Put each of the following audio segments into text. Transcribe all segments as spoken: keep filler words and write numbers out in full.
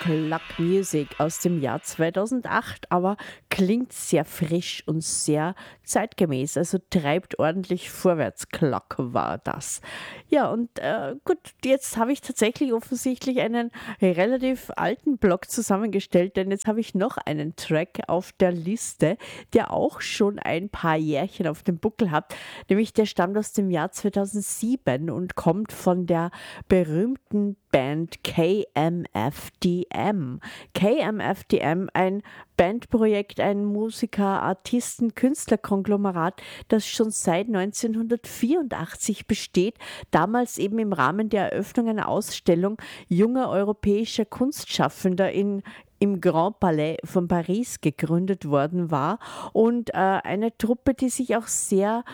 Clock Music aus dem Jahr zweitausendacht, aber klingt sehr frisch und sehr zeitgemäß, also treibt ordentlich vorwärts. Clock war das. Ja, und äh, gut, jetzt habe ich tatsächlich offensichtlich einen relativ alten Block zusammengestellt, denn jetzt habe ich noch einen Track auf der Liste, der auch schon ein paar Jährchen auf dem Buckel hat, nämlich der stammt aus dem Jahr zweitausendsieben und kommt von der berühmten Band K M F D M. K M F D M, ein Bandprojekt, ein Musiker-, Artisten-, Künstlerkonglomerat, das schon seit neunzehnhundertvierundachtzig besteht, damals eben im Rahmen der Eröffnung einer Ausstellung junger europäischer Kunstschaffender in im Grand Palais von Paris gegründet worden war und äh, eine Truppe, die sich auch sehr,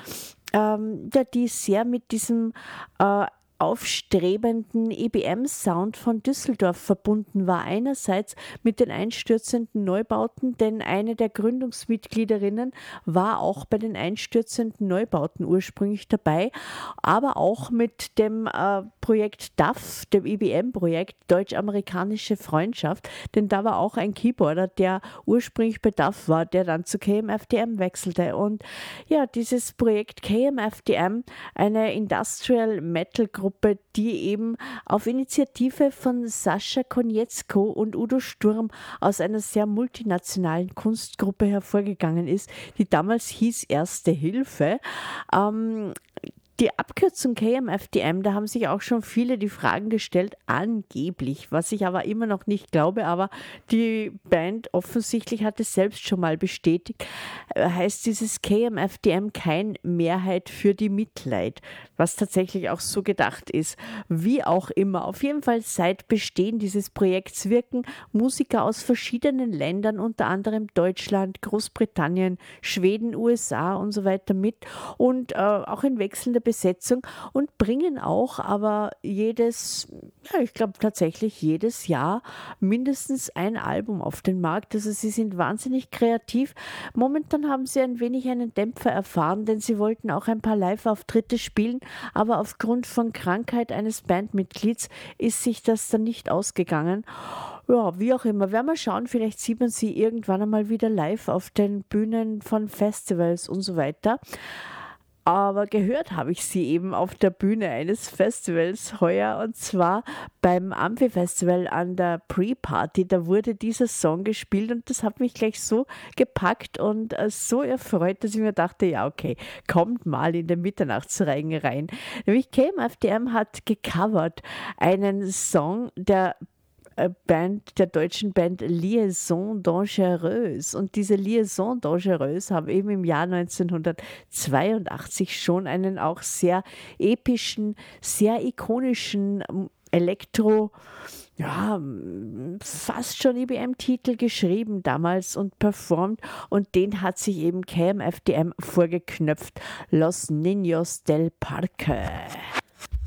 ähm, ja, die sehr mit diesem äh, aufstrebenden E B M-Sound von Düsseldorf verbunden war. Einerseits mit den einstürzenden Neubauten, denn eine der Gründungsmitgliederinnen war auch bei den einstürzenden Neubauten ursprünglich dabei, aber auch mit dem äh, Projekt D A F, dem E B M-Projekt Deutsch-Amerikanische Freundschaft, denn da war auch ein Keyboarder, der ursprünglich bei D A F war, der dann zu K M F D M wechselte. Und ja, dieses Projekt K M F D M, eine Industrial Metal Gruppe, die eben auf Initiative von Sascha Konietzko und Udo Sturm aus einer sehr multinationalen Kunstgruppe hervorgegangen ist, die damals hieß Erste Hilfe. Ähm, Die Abkürzung K M F D M, da haben sich auch schon viele die Fragen gestellt, angeblich, was ich aber immer noch nicht glaube, aber die Band offensichtlich hat es selbst schon mal bestätigt, heißt dieses K M F D M kein Mehrheit für die Mitleid, was tatsächlich auch so gedacht ist. Wie auch immer, auf jeden Fall seit Bestehen dieses Projekts wirken Musiker aus verschiedenen Ländern, unter anderem Deutschland, Großbritannien, Schweden, U S A und so weiter mit und äh, auch in wechselnder Besetzung und bringen auch aber jedes, ja, ich glaube tatsächlich jedes Jahr mindestens ein Album auf den Markt. Also sie sind wahnsinnig kreativ. Momentan haben sie ein wenig einen Dämpfer erfahren, denn sie wollten auch ein paar Live-Auftritte spielen, aber aufgrund von Krankheit eines Bandmitglieds ist sich das dann nicht ausgegangen. Ja, wie auch immer, werden wir schauen, vielleicht sieht man sie irgendwann einmal wieder live auf den Bühnen von Festivals und so weiter. Aber gehört habe ich sie eben auf der Bühne eines Festivals heuer und zwar beim Amphi-Festival an der Pre-Party. Da wurde dieser Song gespielt und das hat mich gleich so gepackt und äh, so erfreut, dass ich mir dachte, ja okay, kommt mal in den Mitternachtsreigen rein. Nämlich K M F D M hat gecovert einen Song der Band, der deutschen Band Liaison Dangereuse. Und diese Liaison Dangereuse haben eben im Jahr neunzehnhundertzweiundachtzig schon einen auch sehr epischen, sehr ikonischen Elektro, ja, fast schon E B M-Titel geschrieben damals und performt und den hat sich eben K M F D M vorgeknöpft. Los Niños del Parque.